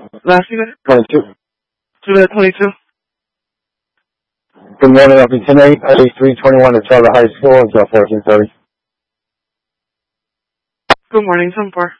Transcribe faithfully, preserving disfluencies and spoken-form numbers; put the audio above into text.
Last unit? twenty-two. Unit twenty-two. Good morning, I'll be tonight at three twenty-one at Charlotte High School until fourteen thirty. Good morning, ten four.